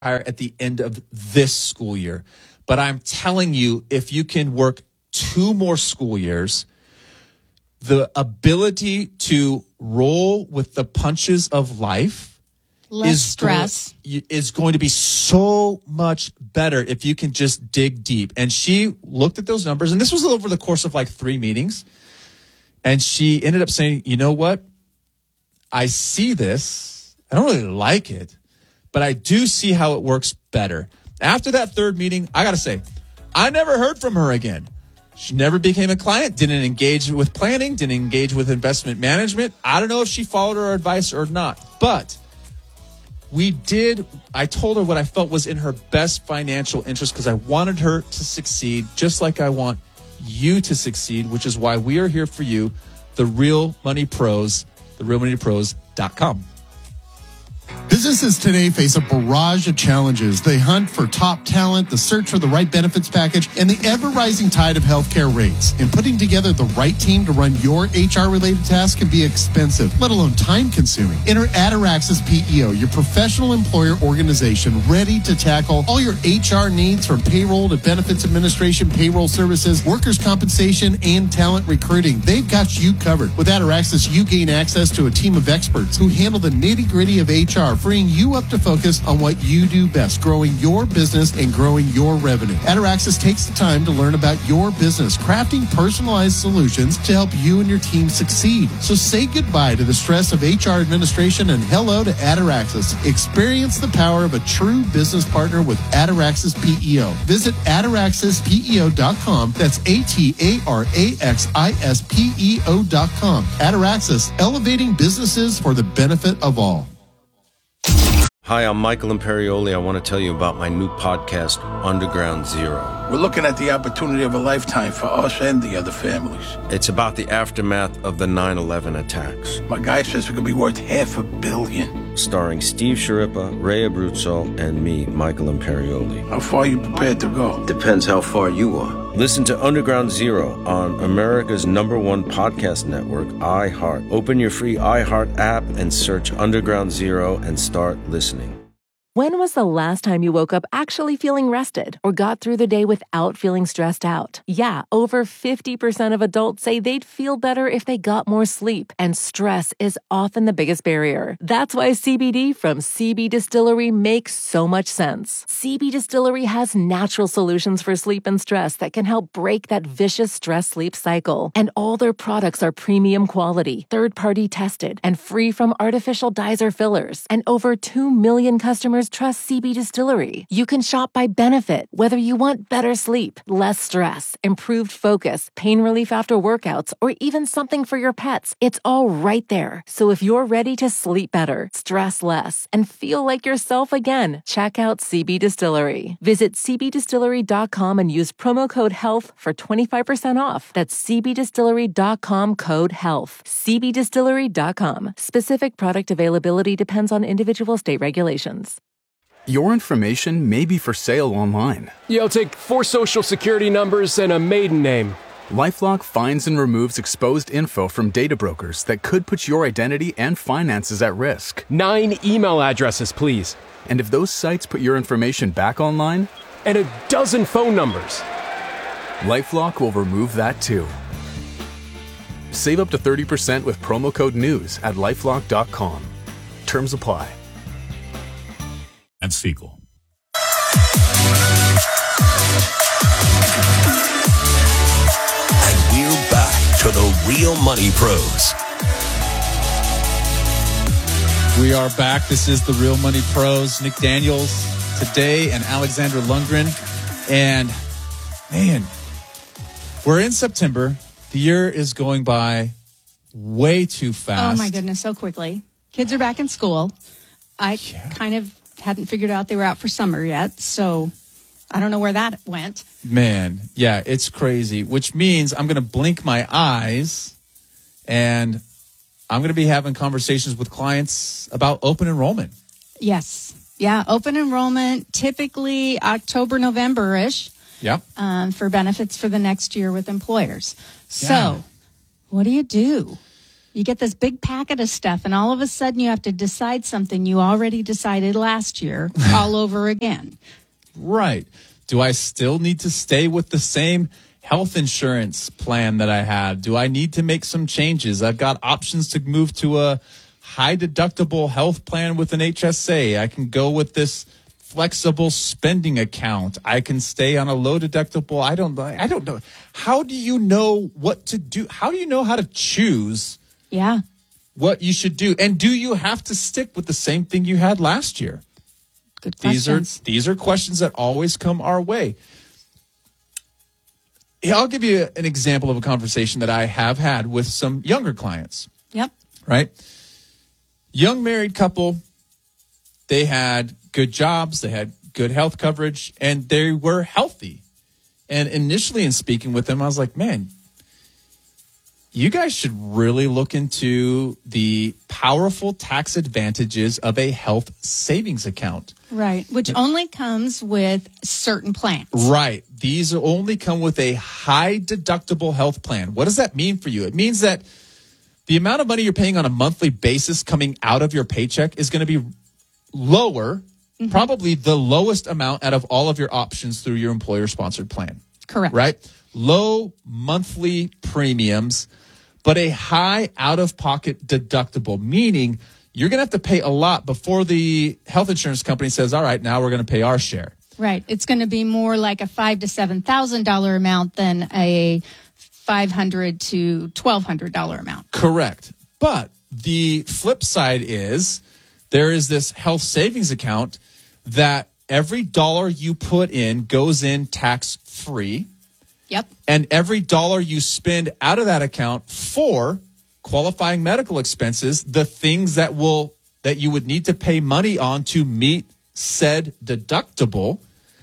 at the end of this school year. But I'm telling you, if you can work 2 more school years, the ability to roll with the punches of life is going to be so much better if you can just dig deep. And she looked at those numbers, and this was over the course of like 3 meetings. And she ended up saying, you know what? I see this. I don't really like it, but I do see how it works better. After that 3rd meeting, I got to say, I never heard from her again. She never became a client, didn't engage with planning, didn't engage with investment management. I don't know if she followed her advice or not, but I told her what I felt was in her best financial interest because I wanted her to succeed just like I want you to succeed, which is why we are here for you, the Real Money Pros, therealmoneypros.com. Businesses today face a barrage of challenges. They hunt for top talent, the search for the right benefits package, and the ever-rising tide of healthcare rates. And putting together the right team to run your HR-related tasks can be expensive, let alone time-consuming. Enter Ataraxis PEO, your professional employer organization ready to tackle all your HR needs from payroll to benefits administration, payroll services, workers' compensation, and talent recruiting. They've got you covered. With Ataraxis, you gain access to a team of experts who handle the nitty-gritty of HR, freeing you up to focus on what you do best, growing your business and growing your revenue. Ataraxis takes the time to learn about your business, crafting personalized solutions to help you and your team succeed. So say goodbye to the stress of HR administration and hello to Ataraxis. Experience the power of a true business partner with Ataraxis PEO. Visit ataraxispeo.com. That's ATARAXISPEO.com. Ataraxis, elevating businesses for the benefit of all. Hi, I'm Michael Imperioli. I want to tell you about my new podcast, Underground Zero. We're looking at the opportunity of a lifetime for us and the other families. It's about the aftermath of the 9/11 attacks. My guy says we could be worth $500 million. Starring Steve Sciarippa, Ray Abruzzo, and me, Michael Imperioli. How far are you prepared to go? Depends how far you are. Listen to Underground Zero on America's #1 podcast network, iHeart. Open your free iHeart app and search Underground Zero and start listening. When was the last time you woke up actually feeling rested or got through the day without feeling stressed out? Yeah, over 50% of adults say they'd feel better if they got more sleep, and stress is often the biggest barrier. That's why CBD from CB Distillery makes so much sense. CB Distillery has natural solutions for sleep and stress that can help break that vicious stress-sleep cycle. And all their products are premium quality, third-party tested, and free from artificial dyes or fillers. And over 2 million customers trust CB Distillery. You can shop by benefit, whether you want better sleep, less stress, improved focus, pain relief after workouts, or even something for your pets. It's all right there. So if you're ready to sleep better, stress less, and feel like yourself again, check out CB Distillery. Visit cbdistillery.com and use promo code HEALTH for 25% off. That's cbdistillery.com, code HEALTH. cbdistillery.com. Specific product availability depends on individual state regulations. Your information may be for sale online. I'll take 4 social security numbers and a maiden name. LifeLock finds and removes exposed info from data brokers that could put your identity and finances at risk. 9 email addresses, please. And if those sites put your information back online? And a dozen phone numbers. LifeLock will remove that too. Save up to 30% with promo code NEWS at LifeLock.com. Terms apply. And Siegel. And we're back to the Real Money Pros. We are back. This is the Real Money Pros. Nick Daniels today and Alexandra Lundgren. And man, we're in September. The year is going by way too fast. Oh my goodness, so quickly. Kids are back in school. I kind of hadn't figured out they were out for summer yet, so I don't know where that went. Man, yeah, it's crazy, which means I'm going to blink my eyes and I'm going to be having conversations with clients about open enrollment. Yes. Yeah, open enrollment, typically October, November-ish. Yep. For benefits for the next year with employers. Yeah. So, what do you do? You get this big packet of stuff, and all of a sudden you have to decide something you already decided last year all over again. Right. Do I still need to stay with the same health insurance plan that I have? Do I need to make some changes? I've got options to move to a high deductible health plan with an HSA. I can go with this flexible spending account. I can stay on a low deductible. I don't know. How do you know what to do? How do you know how to choose what you should do? And do you have to stick with the same thing you had last year? Good questions. These are questions that always come our way. I'll give you an example of a conversation that I have had with some younger clients. Yep. Right? Young married couple, they had good jobs, they had good health coverage, and they were healthy. And initially in speaking with them, I was like, man, you guys should really look into the powerful tax advantages of a health savings account. Right, which only comes with certain plans. Right. These only come with a high deductible health plan. What does that mean for you? It means that the amount of money you're paying on a monthly basis coming out of your paycheck is going to be lower, probably the lowest amount out of all of your options through your employer-sponsored plan. Correct. Right? Low monthly premiums, but a high out-of-pocket deductible, meaning you're going to have to pay a lot before the health insurance company says, all right, now we're going to pay our share. Right. It's going to be more like a $5,000 to $7,000 amount than a $500 to $1,200 amount. Correct. But the flip side is there is this health savings account that every dollar you put in goes in tax-free. Yep. And every dollar you spend out of that account for qualifying medical expenses, the things that you would need to pay money on to meet said deductible,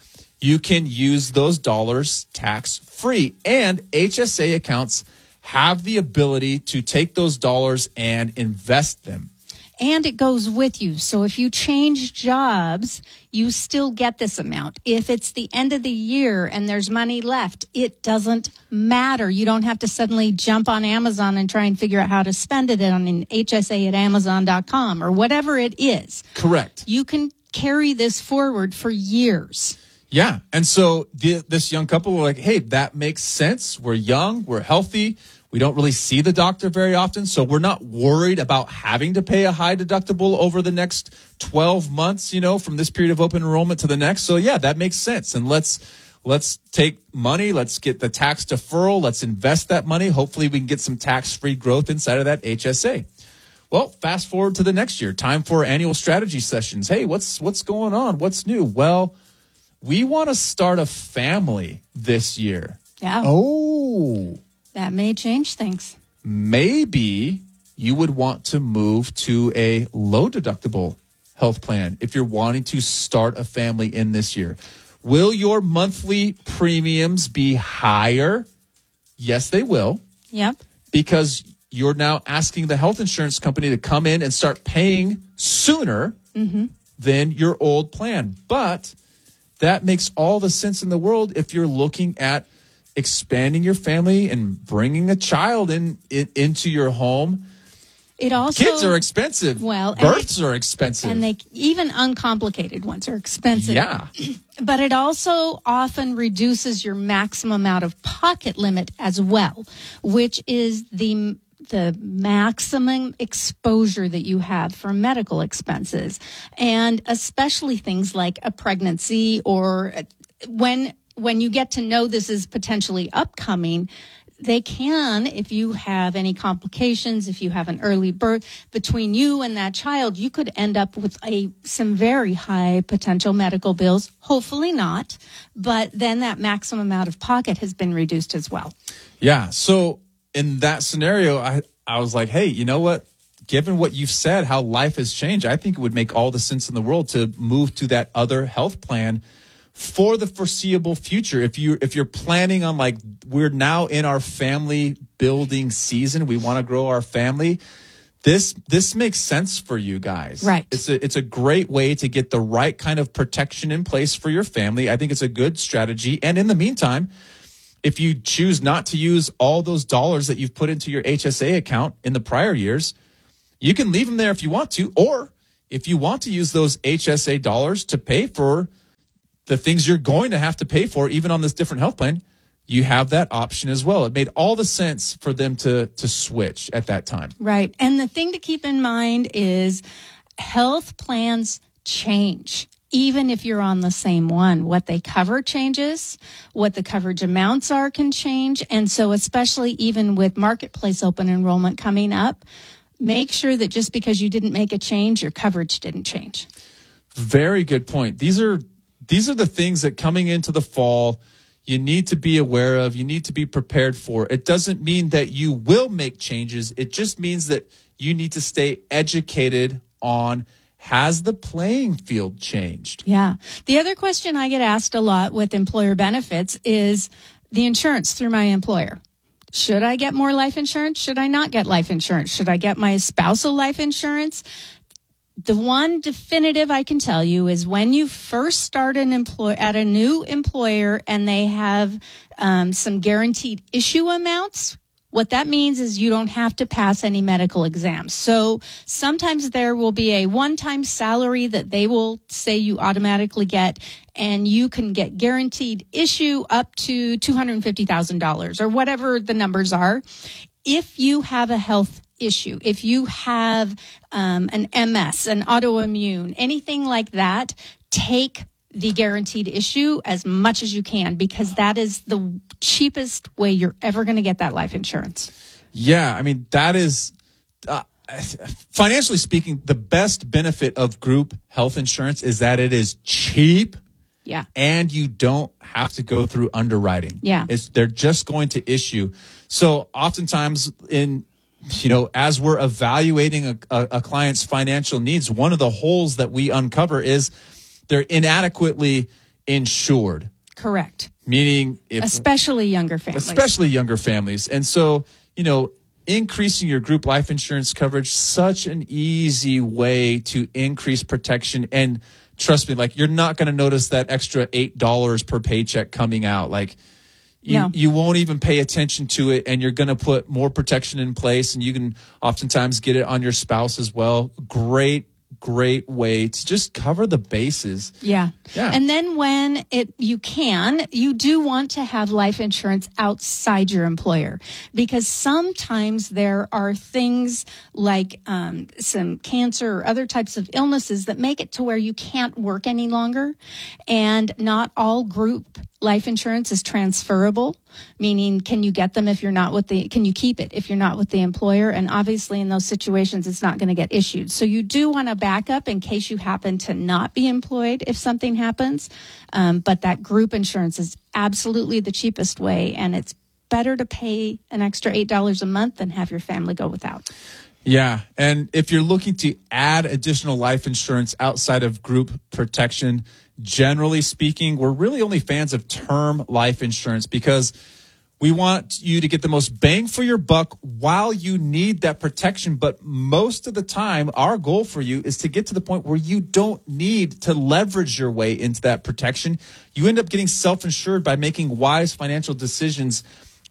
you can use those dollars tax-free. And HSA accounts have the ability to take those dollars and invest them. And it goes with you. So if you change jobs, you still get this amount. If it's the end of the year and there's money left, it doesn't matter. You don't have to suddenly jump on Amazon and try and figure out how to spend it on an HSA at Amazon.com or whatever it is. Correct. You can carry this forward for years. Yeah. And so this young couple were like, hey, that makes sense. We're young. We're healthy. We don't really see the doctor very often, so we're not worried about having to pay a high deductible over the next 12 months, from this period of open enrollment to the next. So, yeah, that makes sense. And let's take money. Let's get the tax deferral. Let's invest that money. Hopefully we can get some tax-free growth inside of that HSA. Well, fast forward to the next year. Time for annual strategy sessions. Hey, what's going on? What's new? Well, we want to start a family this year. Yeah. Oh. That may change things. Maybe you would want to move to a low deductible health plan if you're wanting to start a family in this year. Will your monthly premiums be higher? Yes, they will. Yep. Because you're now asking the health insurance company to come in and start paying sooner than your old plan. But that makes all the sense in the world if you're looking at expanding your family and bringing a child into your home. It also, kids are expensive. Well, births are expensive. And even uncomplicated ones are expensive. Yeah. But it also often reduces your maximum out of pocket limit as well, which is the maximum exposure that you have for medical expenses, and especially things like a pregnancy or when you get to know this is potentially upcoming, they can, if you have any complications, if you have an early birth, between you and that child, you could end up with some very high potential medical bills. Hopefully not, but then that maximum out of pocket has been reduced as well. Yeah. So in that scenario, I was like, hey, you know what? Given what you've said, how life has changed, I think it would make all the sense in the world to move to that other health plan for the foreseeable future. If you're planning on, like, we're now in our family building season, we want to grow our family, this makes sense for you guys. Right. It's a great way to get the right kind of protection in place for your family. I think it's a good strategy. And in the meantime, If you choose not to use all those dollars that you've put into your HSA account in the prior years, you can leave them there if you want to, or if you want to use those HSA dollars to pay for the things you're going to have to pay for, even on this different health plan, you have that option as well. It made all the sense for them to switch at that time. Right. And the thing to keep in mind is health plans change. Even if you're on the same one, what they cover changes, what the coverage amounts are can change. And so especially even with Marketplace open enrollment coming up, make sure that just because you didn't make a change, your coverage didn't change. Very good point. These are the things that coming into the fall, you need to be aware of, you need to be prepared for. It doesn't mean that you will make changes. It just means that you need to stay educated on, has the playing field changed? Yeah. The other question I get asked a lot with employer benefits is the insurance through my employer. Should I get more life insurance? Should I not get life insurance? Should I get my spousal life insurance? The one definitive I can tell you is when you first start at a new employer and they have some guaranteed issue amounts, what that means is you don't have to pass any medical exams. So sometimes there will be a one-time salary that they will say you automatically get, and you can get guaranteed issue up to $250,000 or whatever the numbers are. If you have a health issue, if you have an MS, an autoimmune, anything like that, take the guaranteed issue as much as you can, because that is the cheapest way you're ever going to get that life insurance. Yeah, I mean, that is, financially speaking, the best benefit of group health insurance is that it is cheap. Yeah. And you don't have to go through underwriting. Yeah. They're just going to issue. So oftentimes as we're evaluating a client's financial needs, one of the holes that we uncover is they're inadequately insured. Correct. Meaning, especially younger families. And so, increasing your group life insurance coverage, such an easy way to increase protection. And trust me, you're not going to notice that extra $8 per paycheck coming out. You won't even pay attention to it, and you're going to put more protection in place, and you can oftentimes get it on your spouse as well. Great way to just cover the bases. Yeah. And then when you do want to have life insurance outside your employer, because sometimes there are things like some cancer or other types of illnesses that make it to where you can't work any longer. And not all group life insurance is transferable, meaning can you get them can you keep it if you're not with the employer? And obviously in those situations, it's not going to get issued. So you do want to back up in case you happen to not be employed if something happens. But that group insurance is absolutely the cheapest way, and it's better to pay an extra $8 a month than have your family go without. Yeah. And if you're looking to add additional life insurance outside of group protection, generally speaking, we're really only fans of term life insurance because we want you to get the most bang for your buck while you need that protection. But most of the time, our goal for you is to get to the point where you don't need to leverage your way into that protection. You end up getting self-insured by making wise financial decisions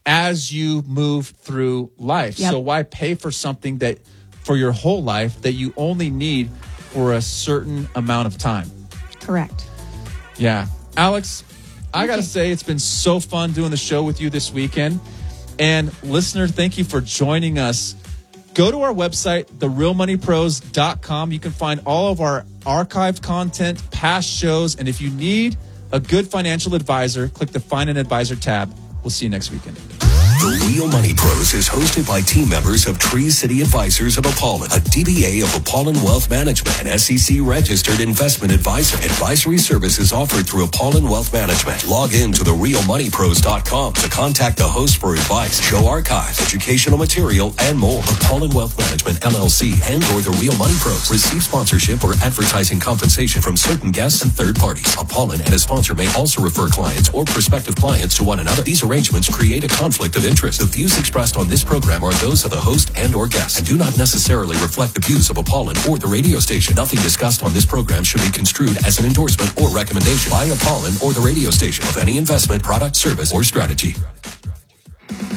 as you move through life. Yep. So why pay for something that for your whole life that you only need for a certain amount of time? Correct. Yeah. Alex, I got to say it's been so fun doing the show with you this weekend. And listener, thank you for joining us. Go to our website, therealmoneypros.com. You can find all of our archived content, past shows. And if you need a good financial advisor, click the Find an Advisor tab. We'll see you next weekend. The Real Money Pros is hosted by team members of Tree City Advisors of Apollon, a DBA of Apollon Wealth Management, an SEC-registered investment advisor. Advisory services offered through Apollon Wealth Management. Log in to therealmoneypros.com to contact the host for advice, show archives, educational material, and more. Apollon Wealth Management, LLC, and or The Real Money Pros receive sponsorship or advertising compensation from certain guests and third parties. Apollon and a sponsor may also refer clients or prospective clients to one another. These arrangements create a conflict of interest. The views expressed on this program are those of the host and or guest and do not necessarily reflect the views of Apollon or the radio station. Nothing discussed on this program should be construed as an endorsement or recommendation by Apollon or the radio station of any investment, product, service, or strategy.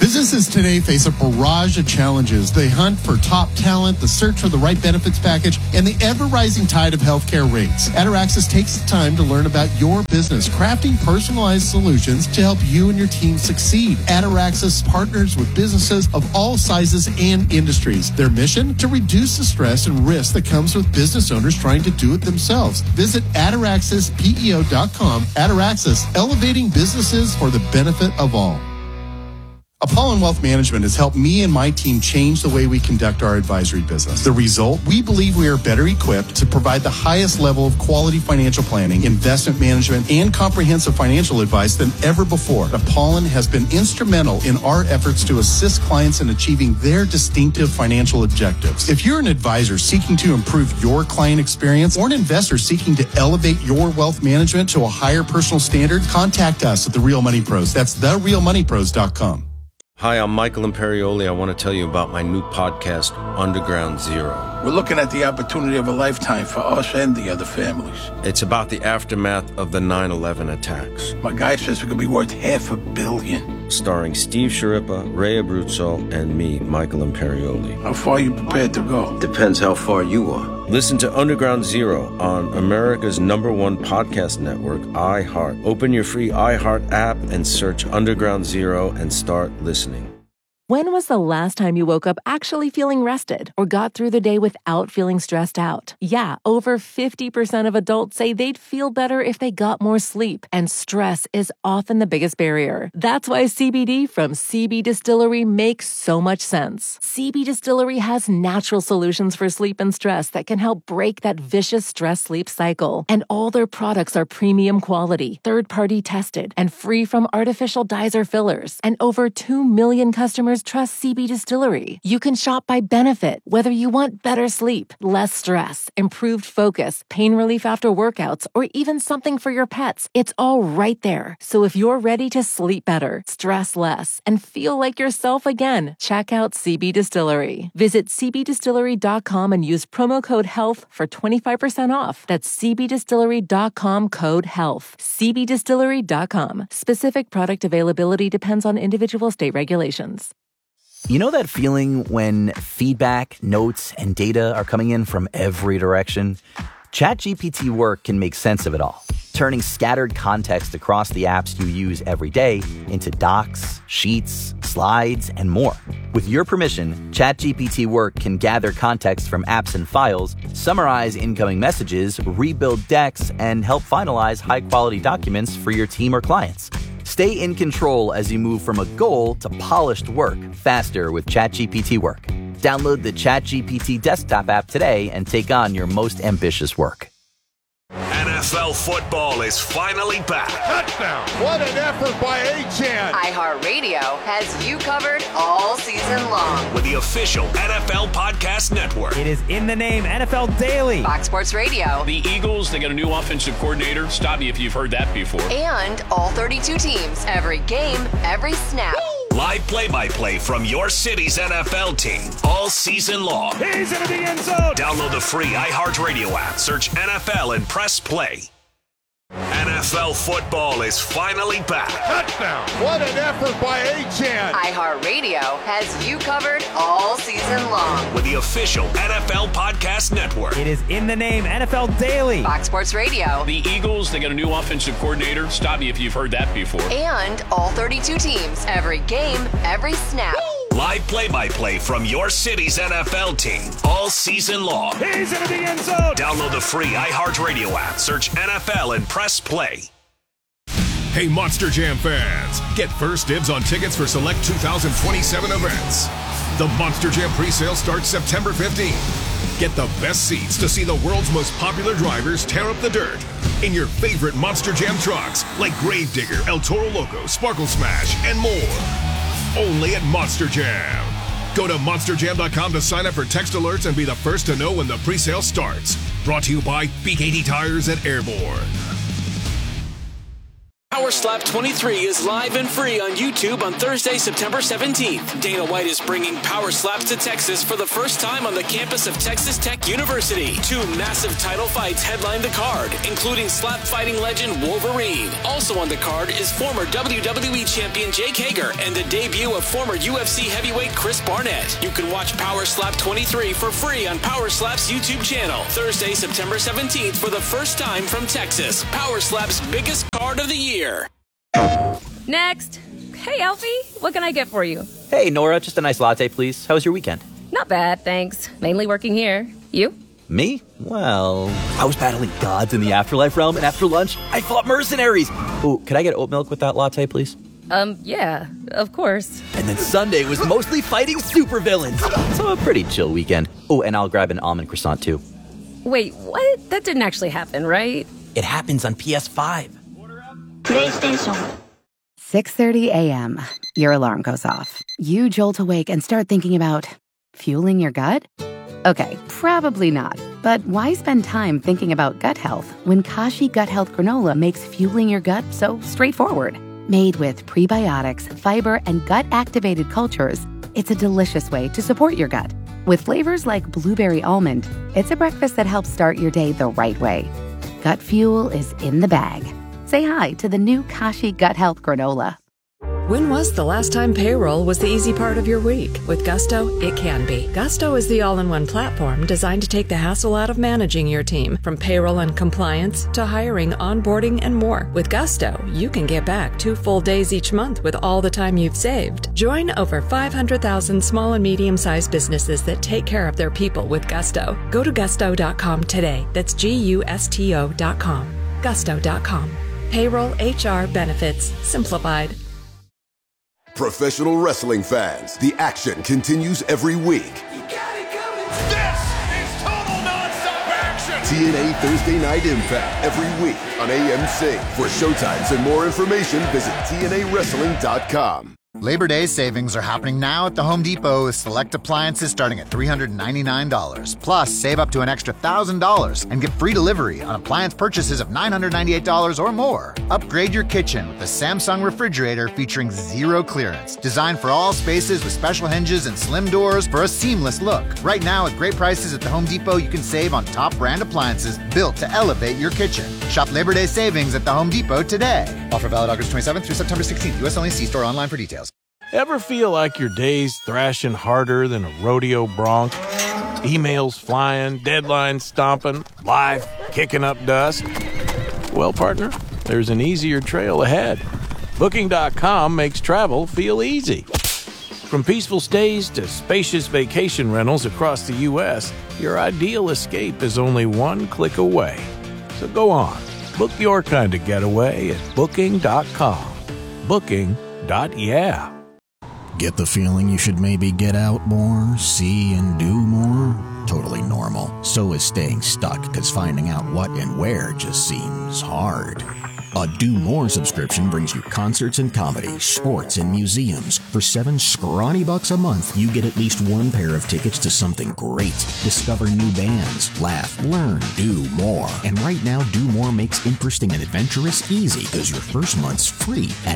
Businesses today face a barrage of challenges. They hunt for top talent, the search for the right benefits package, and the ever-rising tide of healthcare rates. Ataraxis takes the time to learn about your business, crafting personalized solutions to help you and your team succeed. Ataraxis partners with businesses of all sizes and industries. Their mission? To reduce the stress and risk that comes with business owners trying to do it themselves. Visit ataraxispeo.com. Ataraxis, elevating businesses for the benefit of all. Apollon Wealth Management has helped me and my team change the way we conduct our advisory business. The result? We believe we are better equipped to provide the highest level of quality financial planning, investment management, and comprehensive financial advice than ever before. Apollon has been instrumental in our efforts to assist clients in achieving their distinctive financial objectives. If you're an advisor seeking to improve your client experience or an investor seeking to elevate your wealth management to a higher personal standard, contact us at The Real Money Pros. That's TheRealMoneyPros.com. Hi, I'm Michael Imperioli. I want to tell you about my new podcast, Underground Zero. We're looking at the opportunity of a lifetime for us and the other families. It's about the aftermath of the 9/11 attacks. My guy says it could be worth $500 million. Starring Steve Sciarippa, Ray Abruzzo, and me, Michael Imperioli. How far are you prepared to go? Depends how far you are. Listen to Underground Zero on America's #1 podcast network, iHeart. Open your free iHeart app and search Underground Zero and start listening. When was the last time you woke up actually feeling rested or got through the day without feeling stressed out? Yeah, over 50% of adults say they'd feel better if they got more sleep, and stress is often the biggest barrier. That's why CBD from CB Distillery makes so much sense. CB Distillery has natural solutions for sleep and stress that can help break that vicious stress-sleep cycle. And all their products are premium quality, third-party tested, and free from artificial dyes or fillers. And over 2 million customers trust CB Distillery. You can shop by benefit, whether you want better sleep, less stress, improved focus, pain relief after workouts, or even something for your pets. It's all right there. So if you're ready to sleep better, stress less, and feel like yourself again, check out CB Distillery. Visit cbdistillery.com and use promo code HEALTH for 25% off. That's cbdistillery.com, code HEALTH. cbdistillery.com. Specific product availability depends on individual state regulations. You know that feeling when feedback, notes, and data are coming in from every direction? ChatGPT Work can make sense of it all, turning scattered context across the apps you use every day into docs, sheets, slides, and more. With your permission, ChatGPT Work can gather context from apps and files, summarize incoming messages, rebuild decks, and help finalize high-quality documents for your team or clients. Stay in control as you move from a goal to polished work faster with ChatGPT Work. Download the ChatGPT desktop app today and take on your most ambitious work. NFL football is finally back. Touchdown! What an effort by Achane! iHeartRadio has you covered all season long with the official NFL Podcast Network. It is in the name NFL Daily. Fox Sports Radio. The Eagles, they got a new offensive coordinator. Stop me if you've heard that before. And all 32 teams. Every game, every snap. Woo! Live play-by-play from your city's NFL team all season long. He's into the end zone. Download the free iHeartRadio app. Search NFL and press play. NFL football is finally back. Touchdown! What an effort by Achane! iHeartRadio has you covered all season long with the official NFL Podcast Network. It is in the name NFL Daily. Fox Sports Radio. The Eagles, they got a new offensive coordinator. Stop me if you've heard that before. And all 32 teams. Every game, every snap. Woo! Live play-by-play from your city's NFL team all season long. He's into the end zone. Download the free iHeartRadio app. Search NFL and press play. Hey, Monster Jam fans, get first dibs on tickets for select 2027 events. The Monster Jam presale starts September 15th. Get the best seats to see the world's most popular drivers tear up the dirt in your favorite Monster Jam trucks like Gravedigger, El Toro Loco, Sparkle Smash, and more. Only at Monster Jam. Go to monsterjam.com to sign up for text alerts and be the first to know when the presale starts. Brought to you by BKT Tires at Airborne. Power Slap 23 is live and free on YouTube on Thursday, September 17th. Dana White is bringing Power Slaps to Texas for the first time on the campus of Texas Tech University. 2 massive title fights headline the card, including slap fighting legend Wolverine. Also on the card is former WWE champion Jake Hager and the debut of former UFC heavyweight Chris Barnett. You can watch Power Slap 23 for free on Power Slap's YouTube channel. Thursday, September 17th for the first time from Texas. Power Slap's biggest card of the year. Next. Hey, Alfie. What can I get for you? Hey, Nora. Just a nice latte, please. How was your weekend? Not bad, thanks. Mainly working here. You? Me? Well, I was battling gods in the afterlife realm, and after lunch, I fought mercenaries. Oh, could I get oat milk with that latte, please? Yeah, of course. And then Sunday was mostly fighting supervillains. So a pretty chill weekend. Oh, and I'll grab an almond croissant, too. Wait, what? That didn't actually happen, right? It happens on PS5. PlayStation. 6:30 a.m. Your alarm goes off. You jolt awake and start thinking about fueling your gut? Okay, probably not. But why spend time thinking about gut health when Kashi Gut Health Granola makes fueling your gut so straightforward? Made with prebiotics, fiber, and gut-activated cultures, it's a delicious way to support your gut. With flavors like blueberry almond, it's a breakfast that helps start your day the right way. Gut fuel is in the bag. Say hi to the new Kashi Gut Health Granola. When was the last time payroll was the easy part of your week? With Gusto, it can be. Gusto is the all-in-one platform designed to take the hassle out of managing your team, from payroll and compliance to hiring, onboarding, and more. With Gusto, you can get back 2 full days each month with all the time you've saved. Join over 500,000 small and medium-sized businesses that take care of their people with Gusto. Go to gusto.com today. That's GUSTO.com. Gusto.com. Payroll, HR, benefits, simplified. Professional wrestling fans, the action continues every week. This is total nonstop action. TNA Thursday Night Impact every week on AMC. For showtimes and more information, visit TNAWrestling.com. Labor Day savings are happening now at the Home Depot with select appliances starting at $399. Plus, save up to an extra $1,000 and get free delivery on appliance purchases of $998 or more. Upgrade your kitchen with the Samsung refrigerator featuring zero clearance. Designed for all spaces with special hinges and slim doors for a seamless look. Right now, at great prices at the Home Depot, you can save on top brand appliances built to elevate your kitchen. Shop Labor Day savings at the Home Depot today. Offer valid August 27th through September 16th. U.S. only. See store online for details. Ever feel like your day's thrashing harder than a rodeo bronc? Emails flying, deadlines stomping, life kicking up dust? Well, partner, there's an easier trail ahead. Booking.com makes travel feel easy. From peaceful stays to spacious vacation rentals across the U.S., your ideal escape is only one click away. So go on, book your kind of getaway at Booking.com. Booking.yeah. Get the feeling you should maybe get out more, see and do more? Totally normal. So is staying stuck, because finding out what and where just seems hard. A Do More subscription brings you concerts and comedy, sports and museums. For $7 scrawny bucks a month, you get at least one pair of tickets to something great. Discover new bands, laugh, learn, do more. And right now, Do More makes interesting and adventurous easy, because your first month's free at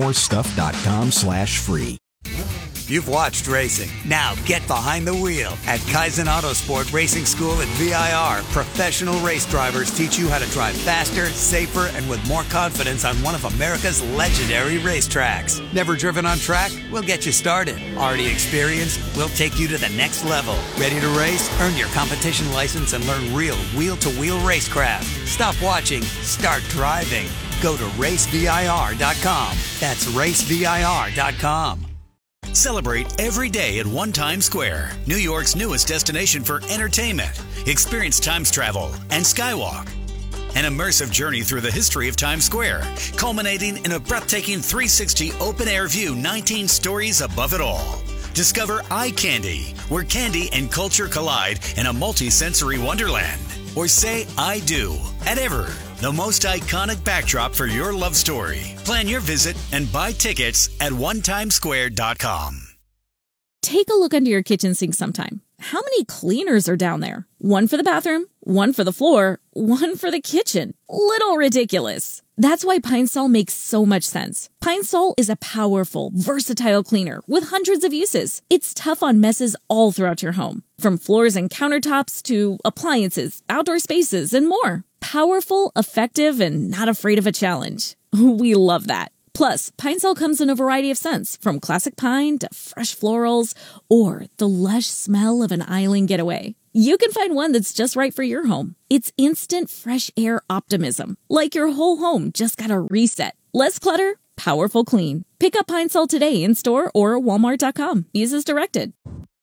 domorestuff.com/free. You've watched racing. Now get behind the wheel. At Kaizen Autosport Racing School at VIR, professional race drivers teach you how to drive faster, safer, and with more confidence on one of America's legendary racetracks. Never driven on track? We'll get you started. Already experienced? We'll take you to the next level. Ready to race? Earn your competition license and learn real wheel-to-wheel racecraft. Stop watching. Start driving. Go to racevir.com. That's racevir.com. Celebrate every day at One Times Square, New York's newest destination for entertainment. Experience Times Travel and Skywalk. An immersive journey through the history of Times Square, culminating in a breathtaking 360 open-air view 19 stories above it all. Discover Eye Candy, where candy and culture collide in a multi-sensory wonderland. Or say I do at Ever, the most iconic backdrop for your love story. Plan your visit and buy tickets at onetimesquare.com. Take a look under your kitchen sink sometime. How many cleaners are down there? One for the bathroom, one for the floor, one for the kitchen. Little ridiculous. That's why Pine Sol makes so much sense. Pine Sol is a powerful, versatile cleaner with hundreds of uses. It's tough on messes all throughout your home, from floors and countertops to appliances, outdoor spaces, and more. Powerful, effective, and not afraid of a challenge. We love that. Plus, Pine Sol comes in a variety of scents, from classic pine to fresh florals, or the lush smell of an island getaway. You can find one that's just right for your home. It's instant fresh air optimism, like your whole home just got a reset. Less clutter, powerful clean. Pick up Pine Sol today in store or Walmart.com. Use as directed.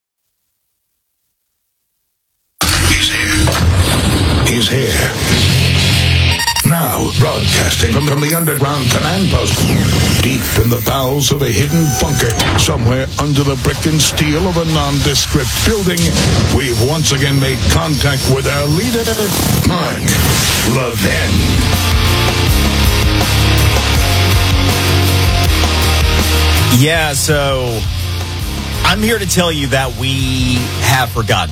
He's here. Now, broadcasting from the underground command post, deep in the bowels of a hidden bunker, somewhere under the brick and steel of a nondescript building, we've once again made contact with our leader, Mark Levin. Yeah, so I'm here to tell you that we have forgotten.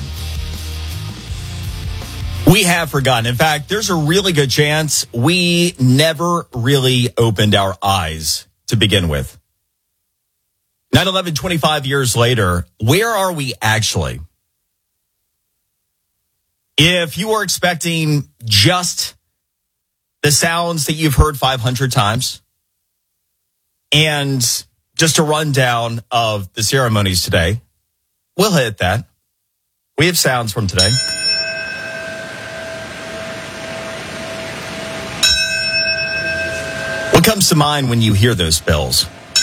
We have forgotten. In fact, there's a really good chance we never really opened our eyes to begin with. 9/11, 25 years later, where are we actually? If you were expecting just the sounds that you've heard 500 times and just a rundown of the ceremonies today, we'll hit that. We have sounds from today. What comes to mind when you hear those bells?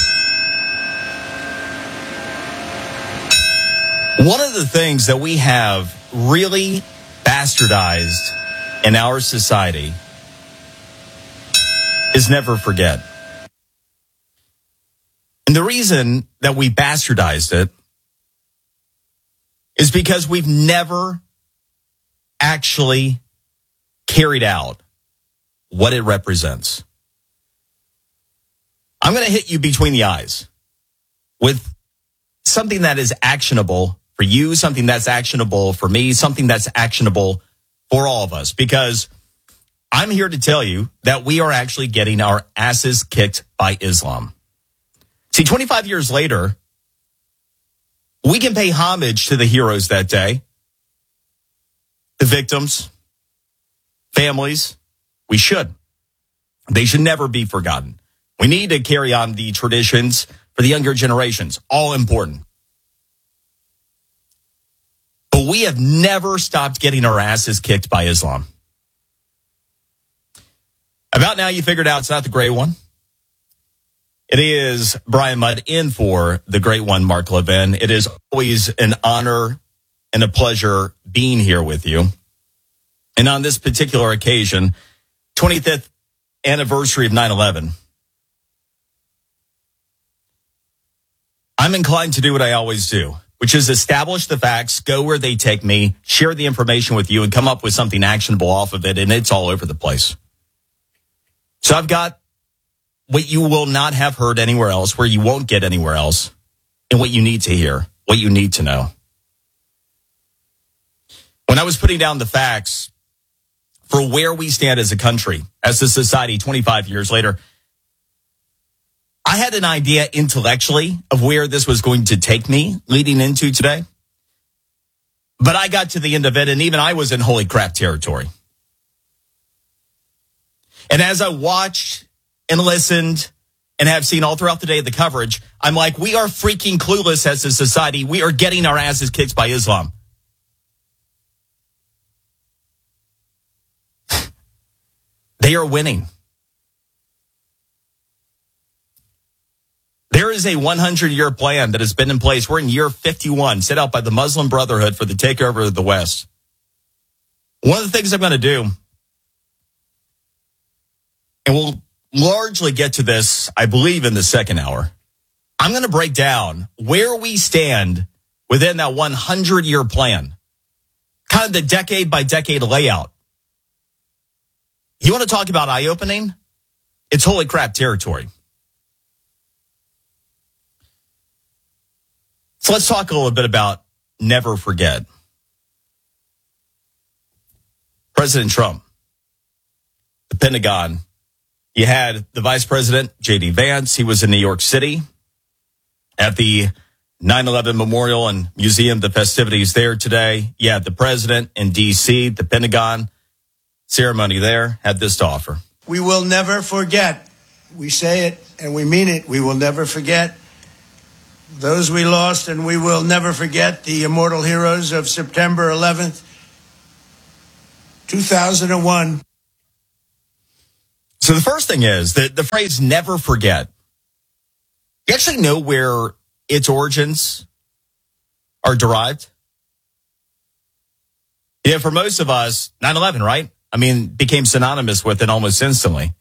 One of the things that we have really bastardized in our society is never forget. And the reason that we bastardized it is because we've never actually carried out what it represents. I'm going to hit you between the eyes with something that is actionable for you, something that's actionable for me, something that's actionable for all of us, because I'm here to tell you that we are actually getting our asses kicked by Islam. See, 25 years later, we can pay homage to the heroes that day, the victims, families. We should. They should never be forgotten. We need to carry on the traditions for the younger generations. All important. But we have never stopped getting our asses kicked by Islam. About now, you figured out it's not the Great One. It is Brian Mudd in for the Great One, Mark Levin. It is always an honor and a pleasure being here with you. And on this particular occasion, 25th anniversary of 9/11, I'm inclined to do what I always do, which is establish the facts, go where they take me, share the information with you, and come up with something actionable off of it, and it's all over the place. So I've got what you will not have heard anywhere else, where you won't get anywhere else, and what you need to hear, what you need to know. When I was putting down the facts for where we stand as a country, as a society 25 years later, I had an idea intellectually of where this was going to take me leading into today. But I got to the end of it, and even I was in holy crap territory. And as I watched and listened and have seen all throughout the day the coverage, I'm like, we are freaking clueless as a society. We are getting our asses kicked by Islam. They are winning. There is a 100-year plan that has been in place. We're in year 51, set out by the Muslim Brotherhood for the takeover of the West. One of the things I'm going to do, and we'll largely get to this, I believe, in the second hour, I'm going to break down where we stand within that 100-year plan, kind of the decade-by-decade layout. You want to talk about eye-opening? It's holy crap territory. So let's talk a little bit about never forget. President Trump, the Pentagon, You had the Vice President, J.D. Vance. He was in New York City at the 9/11 Memorial and Museum, the festivities there today. You had the President in D.C., the Pentagon ceremony there, had this to offer. We will never forget. We say it and we mean it. We will never forget those we lost, and we will never forget the immortal heroes of September 11th, 2001. So the first thing is that the phrase never forget. You actually know where its origins are derived? Yeah, for most of us, 9/11, right? I mean, became synonymous with it almost instantly.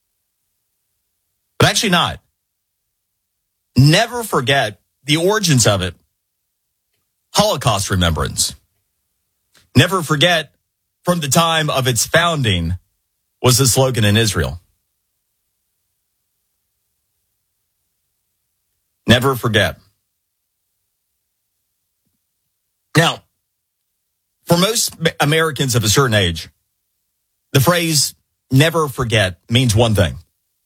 But actually not. Never forget the origins of it. Holocaust remembrance. Never forget from the time of its founding was the slogan in Israel. Never forget. Now, for most Americans of a certain age, the phrase never forget means one thing.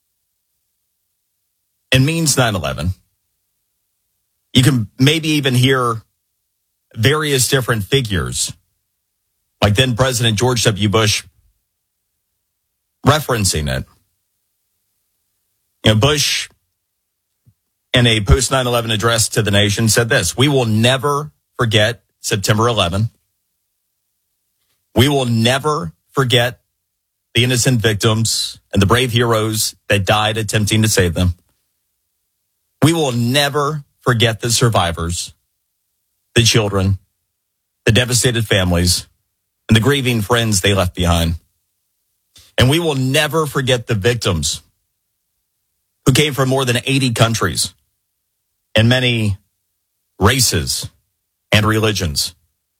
It means 9/11. You can maybe even hear various different figures, like then President George W. Bush referencing it. You know, Bush, in a post 9/11 address to the nation, said this: "We will never forget September 11. We will never forget the innocent victims and the brave heroes that died attempting to save them. We will never forget the survivors, the children, the devastated families, and the grieving friends they left behind. And we will never forget the victims who came from more than 80 countries and many races and religions."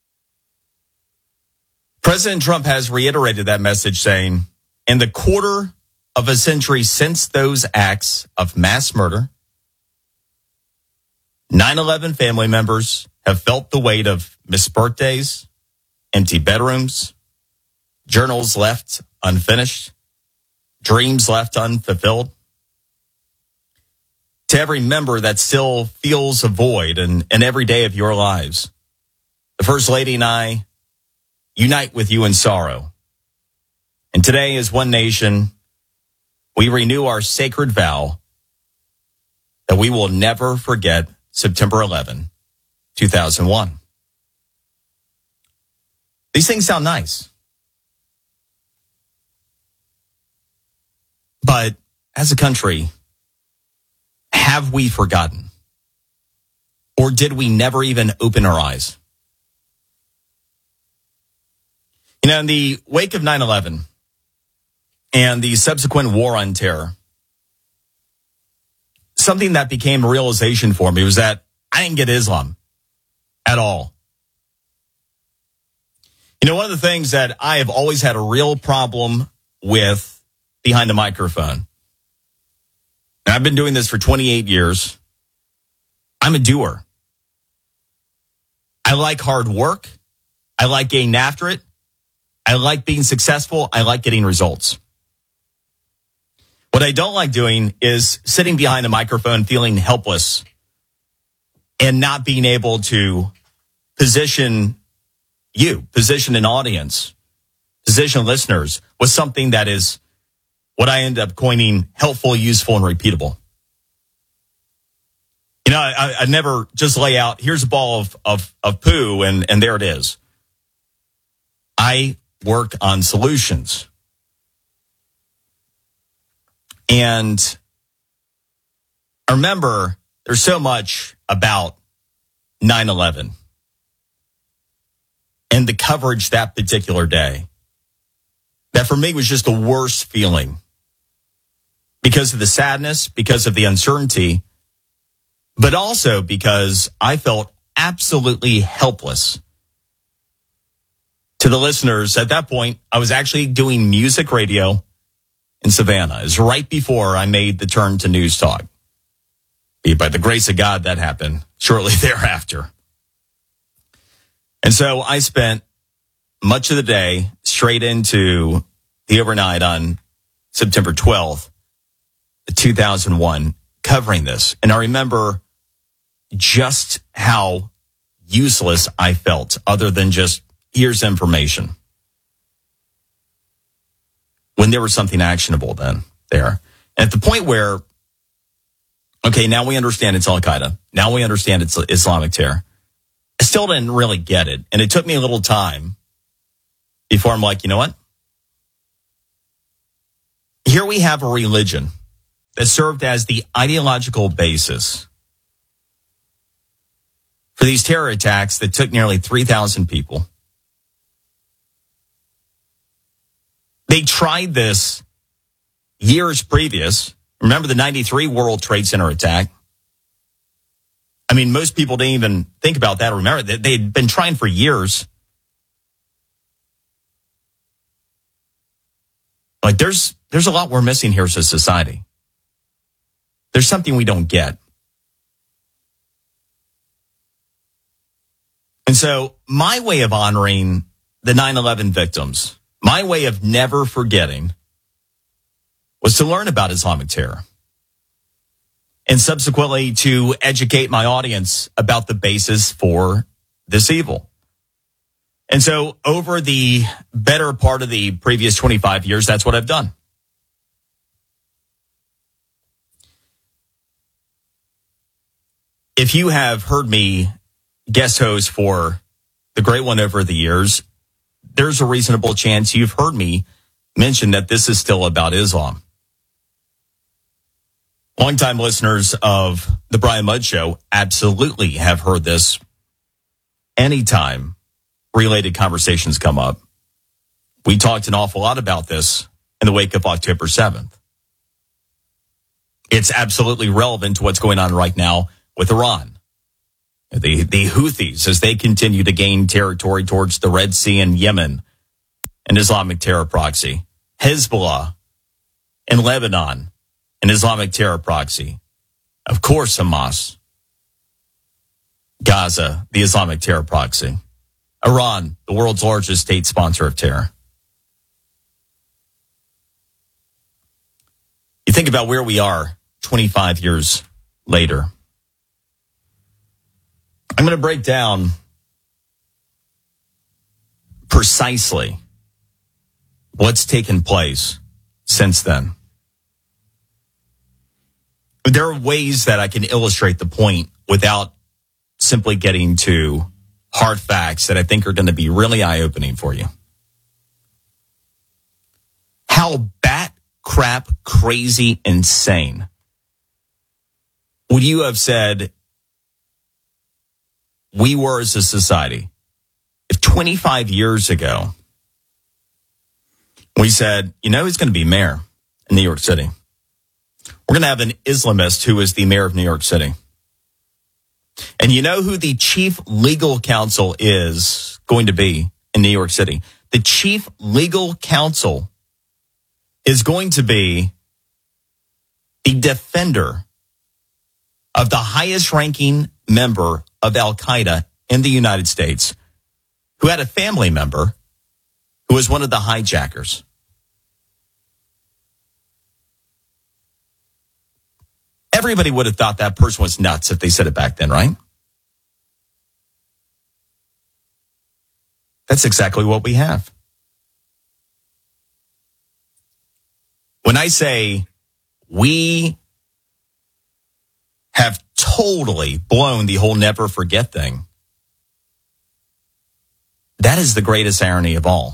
President Trump has reiterated that message, saying, "In the quarter of a century since those acts of mass murder, 9/11 family members have felt the weight of missed birthdays, empty bedrooms, journals left unfinished, dreams left unfulfilled. To every member that still feels a void in every day of your lives, the First Lady and I unite with you in sorrow. And today, as one nation, we renew our sacred vow that we will never forget September 11, 2001. These things sound nice. But as a country, have we forgotten? Or did we never even open our eyes? You know, in the wake of 9/11 and the subsequent war on terror, something that became a realization for me was that I didn't get Islam at all. You know, one of the things that I have always had a real problem with behind a microphone, and I've been doing this for 28 years, I'm a doer. I like hard work. I like getting after it. I like being successful. I like getting results. What I don't like doing is sitting behind a microphone feeling helpless and not being able to position an audience, position listeners with something that is what I end up coining helpful, useful, and repeatable. You know, I never just lay out, here's a ball of poo, and there it is. I work on solutions. And I remember there's so much about 9/11 and the coverage that particular day that for me was just the worst feeling because of the sadness, because of the uncertainty, but also because I felt absolutely helpless. To the listeners, at that point, I was actually doing music radio in Savannah. It was right before I made the turn to news talk. By the grace of God, that happened shortly thereafter. And so I spent much of the day straight into the overnight on September 12th 2001 covering this. And I remember just how useless I felt, other than just, here's information. When there was something actionable then there. And at the point where, okay, now we understand it's Al-Qaeda. Now we understand it's Islamic terror. I still didn't really get it. And it took me a little time before I'm like, you know what? Here we have a religion that served as the ideological basis for these terror attacks that took nearly 3,000 people. They tried this years previous. Remember the 93 World Trade Center attack? I mean, most people didn't even think about that. Remember, they'd been trying for years. Like, there's a lot we're missing here as a society. There's something we don't get. And so my way of honoring the 9/11 victims, my way of never forgetting, was to learn about Islamic terror. And subsequently to educate my audience about the basis for this evil. And so over the better part of the previous 25 years, that's what I've done. If you have heard me guest host for The Great One over the years, there's a reasonable chance you've heard me mention that this is still about Islam. Longtime listeners of The Brian Mudd Show absolutely have heard this anytime related conversations come up. We talked an awful lot about this in the wake of October 7th. It's absolutely relevant to what's going on right now with Iran. The Houthis, as they continue to gain territory towards the Red Sea and Yemen, an Islamic terror proxy. Hezbollah in Lebanon, an Islamic terror proxy. Of course, Hamas. Gaza, the Islamic terror proxy. Iran, the world's largest state sponsor of terror. You think about where we are 25 years later. I'm going to break down precisely what's taken place since then. There are ways that I can illustrate the point without simply getting to hard facts that I think are going to be really eye-opening for you. How bat crap crazy insane would you have said we were as a society if 25 years ago we said, you know who's going to be mayor in New York City? We're going to have an Islamist who is the mayor of New York City. And you know who the chief legal counsel is going to be in New York City? The chief legal counsel is going to be the defender of the highest ranking member of Al-Qaeda in the United States, who had a family member who was one of the hijackers. Everybody would have thought that person was nuts if they said it back then, right? That's exactly what we have. When I say we have totally blown the whole never forget thing, that is the greatest irony of all.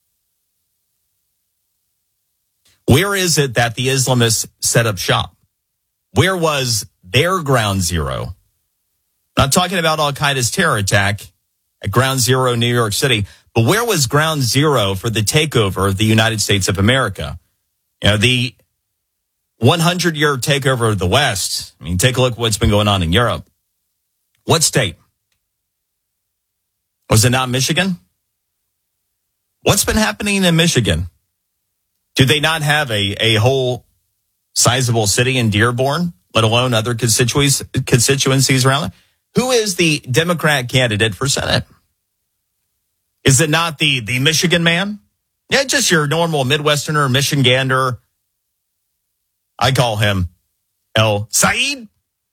Where is it that the Islamists set up shop? Where was their ground zero? Not talking about Al-Qaeda's terror attack at Ground Zero, New York City, but where was ground zero for the takeover of the United States of America? You know, the 100-year takeover of the West. I mean, take a look at what's been going on in Europe. What state? Was it not Michigan? What's been happening in Michigan? Do they not have a whole sizable city in Dearborn, let alone other constituencies around it? Who is the Democrat candidate for Senate? Is it not the Michigan man? Yeah, just your normal Midwesterner, Michigander, I call him El Saeed.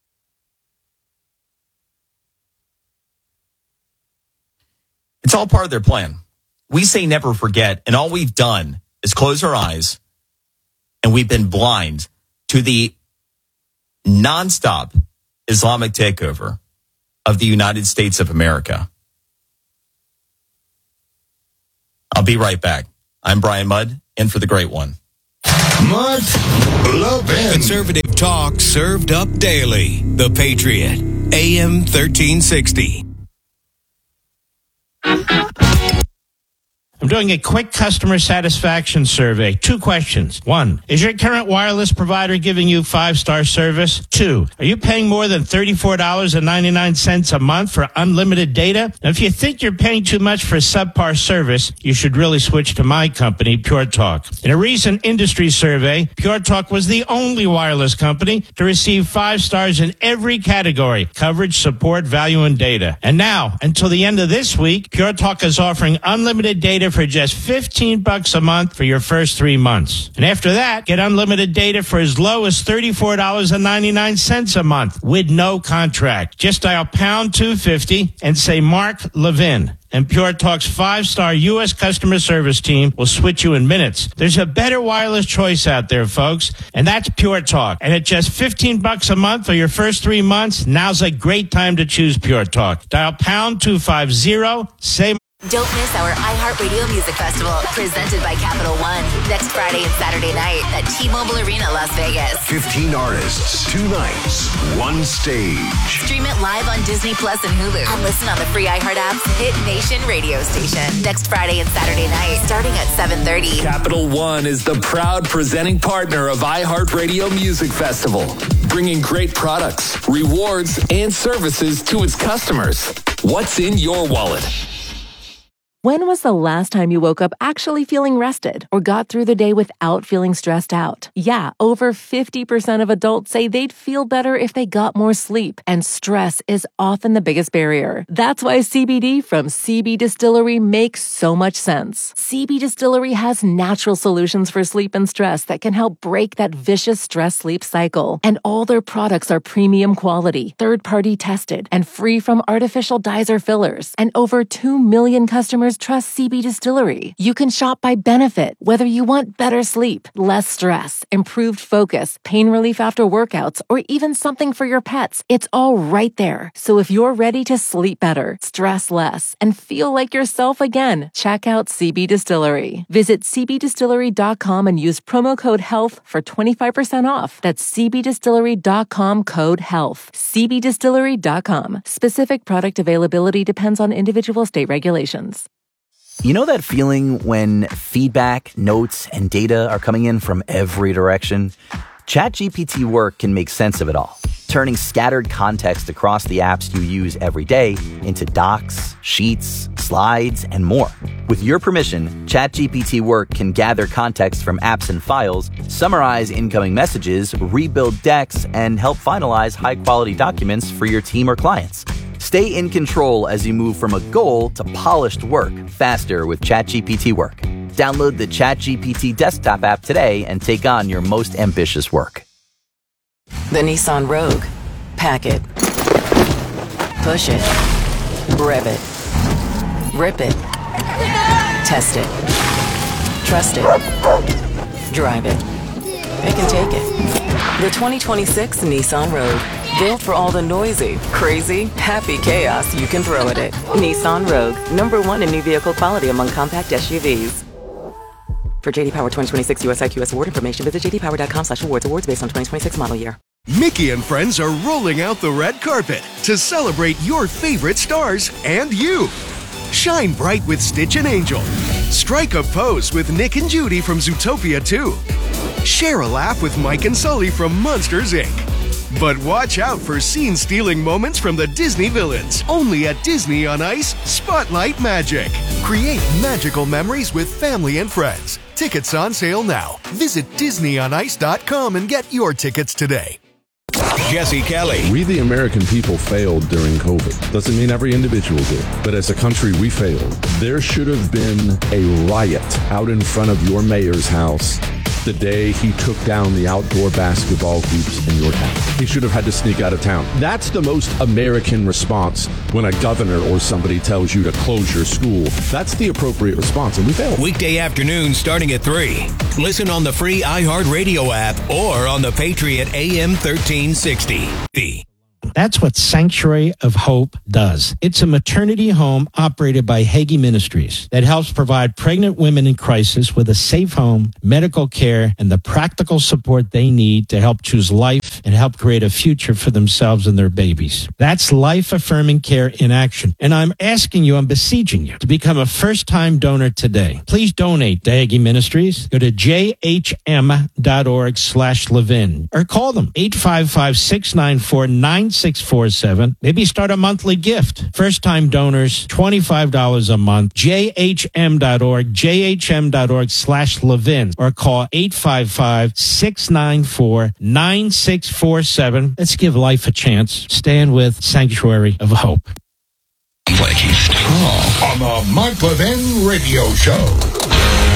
It's all part of their plan. We say never forget, and all we've done is close our eyes, and we've been blind to the nonstop Islamic takeover of the United States of America. I'll be right back. I'm Brian Mudd, in for the great one. Mudd Levin. Conservative talk served up daily. The Patriot, AM 1360. I'm doing a quick customer satisfaction survey. 2 questions. 1, is your current wireless provider giving you 5-star service? 2, are you paying more than $34.99 a month for unlimited data? Now, if you think you're paying too much for subpar service, you should really switch to my company, Pure Talk. In a recent industry survey, Pure Talk was the only wireless company to receive 5 stars in every category: coverage, support, value, and data. And now, until the end of this week, Pure Talk is offering unlimited data for just $15 a month for your first 3 months. And after that, get unlimited data for as low as $34.99 a month with no contract. Just dial pound 250 and say Mark Levin. And Pure Talk's 5-star U.S. customer service team will switch you in minutes. There's a better wireless choice out there, folks, and that's Pure Talk. And at just $15 a month for your first 3 months, now's a great time to choose Pure Talk. Dial pound 250, say Don't miss our iHeartRadio Music Festival, presented by Capital One, next Friday and Saturday night at T-Mobile Arena, Las Vegas. 15 artists, 2 nights, 1 stage. Stream it live on Disney Plus and Hulu, and listen on the free iHeart app's Hit Nation radio station. Next Friday and Saturday night, starting at 7:30. Capital One is the proud presenting partner of iHeartRadio Music Festival, bringing great products, rewards, and services to its customers. What's in your wallet? When was the last time you woke up actually feeling rested or got through the day without feeling stressed out? Yeah, over 50% of adults say they'd feel better if they got more sleep, and stress is often the biggest barrier. That's why CBD from CB Distillery makes so much sense. CB Distillery has natural solutions for sleep and stress that can help break that vicious stress-sleep cycle. And all their products are premium quality, third-party tested, and free from artificial dyes or fillers. And over 2 million customers trust CB Distillery. You can shop by benefit, whether you want better sleep, less stress, improved focus, pain relief after workouts, or even something for your pets. It's all right there. So if you're ready to sleep better, stress less, and feel like yourself again, check out CB Distillery. Visit cbdistillery.com and use promo code HEALTH for 25% off. That's cbdistillery.com, code HEALTH. cbdistillery.com. Specific product availability depends on individual state regulations. You know that feeling when feedback, notes, and data are coming in from every direction? ChatGPT Work can make sense of it all, turning scattered context across the apps you use every day into docs, sheets, slides, and more. With your permission, ChatGPT Work can gather context from apps and files, summarize incoming messages, rebuild decks, and help finalize high-quality documents for your team or clients. Stay in control as you move from a goal to polished work faster with ChatGPT Work. Download the ChatGPT desktop app today and take on your most ambitious work. The Nissan Rogue. Pack it. Push it. Rev it. Rip it. Test it. Trust it. Drive it. It can take it. The 2026 Nissan Rogue. Built for all the noisy, crazy, happy chaos you can throw at it. Nissan Rogue. #1 in new vehicle quality among compact SUVs. For JD Power 2026 US IQS award information, visit jdpower.com/awards. Awards based on 2026 model year. Mickey and friends are rolling out the red carpet to celebrate your favorite stars and you. Shine bright with Stitch and Angel. Strike a pose with Nick and Judy from Zootopia 2. Share a laugh with Mike and Sully from Monsters, Inc. But watch out for scene-stealing moments from the Disney villains. Only at Disney on Ice Spotlight Magic. Create magical memories with family and friends. Tickets on sale now. Visit DisneyOnIce.com and get your tickets today. Jesse Kelly. We, the American people, failed during COVID. Doesn't mean every individual did, but as a country, we failed. There should have been a riot out in front of your mayor's house the day he took down the outdoor basketball hoops in your town. He should have had to sneak out of town. That's the most American response when a governor or somebody tells you to close your school. That's the appropriate response, and we failed. Weekday afternoon starting at 3. Listen on the free iHeartRadio app or on the Patriot AM 1360. That's what Sanctuary of Hope does. It's a maternity home operated by Hagee Ministries that helps provide pregnant women in crisis with a safe home, medical care, and the practical support they need to help choose life and help create a future for themselves and their babies. That's life-affirming care in action. And I'm asking you, I'm beseeching you to become a first-time donor today. Please donate to Hagee Ministries. Go to jhm.org/Levin or call them 855-694-9647. Maybe start a monthly gift. First-time donors, $25 a month. jhm.org, jhm.org/Levin, or call 855-694-9647. Let's give life a chance. Stand with Sanctuary of Hope. On the Mike Levin Radio Show.